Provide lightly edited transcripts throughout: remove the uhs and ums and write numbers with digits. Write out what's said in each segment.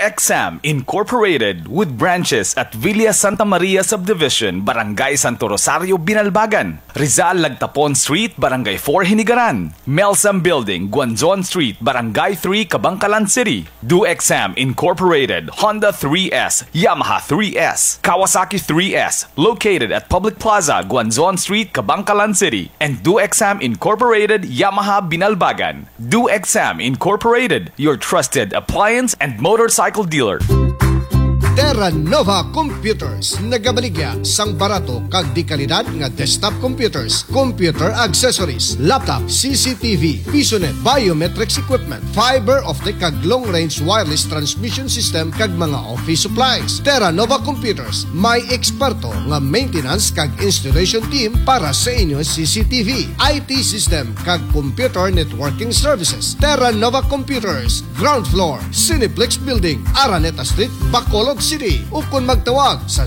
DoXam Incorporated with branches at Villa Santa Maria Subdivision, Barangay Santo Rosario, Binalbagan, Rizal Lagtapon Street, Barangay 4, Hinigaran, Melsam Building, Guanzon Street, Barangay 3, Kabangkalan City. DoXam Incorporated, Honda 3S, Yamaha 3S, Kawasaki 3S, located at Public Plaza, Guanzon Street, Kabangkalan City, and DoXam Incorporated, Yamaha, Binalbagan. DoXam Incorporated, your trusted appliance and motorcycle dealer. Terra Nova Computers nagabaligya sang barato kag di kalidad nga desktop computers, computer accessories, laptop, CCTV, PisoNet, biometrics equipment, fiber optic kag long range wireless transmission system kag mga office supplies. Terra Nova Computers may eksperto nga maintenance kag installation team para sa inyong CCTV, IT system kag computer networking services. Terra Nova Computers, ground floor, Cineplex Building, Araneta Street, Bacolod City. O kung magtawag sa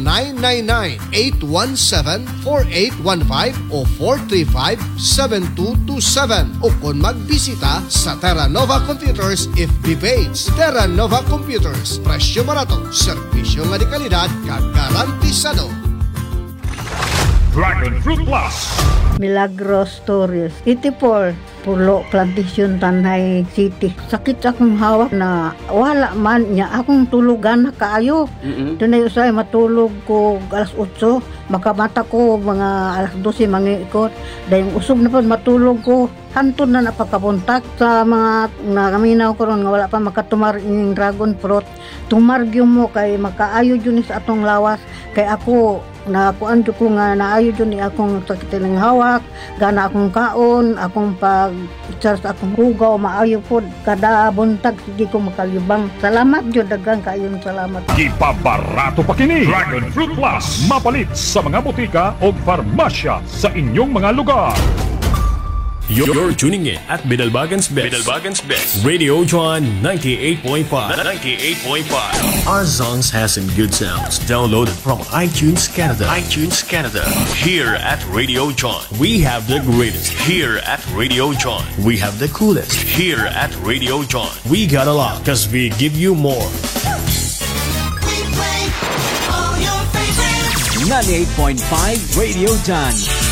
0999-817-4815 o 435-7227 o kung magbisita sa Terra Nova Computers FB page. Terra Nova Computers, presyo barato, serbisyo nga di kalidad, kagarantisado. Dragon Fruit Plus Milagros Torres, 84, Pulo, Plantation, Tanay City. Sakit akong hawak na wala man niya akong tulugan na kaayo. Doon na usay matulog ko alas 8, makamata ko mga alas 12 mangikot. Dahil usog na pa matulog ko. Hantod na napakapuntak sa mga nakaminaw ko ron nga wala pa makatumar ining dragon fruit. Tumargyo mo kay makaayo dyan sa atong lawas. Kay ako na kuan ko nga naayo dyan ni akong sakit ng hawak, gana akong kaon, akong pag-charge akong rugaw, maayo po kada buntag sige ko makalibang. Salamat jud, daghang kaayon salamat. Ipabarato pa kini Dragon Fruit Plus, mapalit sa mga botika o farmasya sa inyong mga lugar. You're tuning in at Binalbagan's Best. Radio John 98.5. Our songs has some good sounds. Downloaded from iTunes Canada. Here at Radio John, we have the greatest. Here at Radio John, we have the coolest. Here at Radio John, we got a lot because we give you more. We play all your favorites. 98.5 Radio John.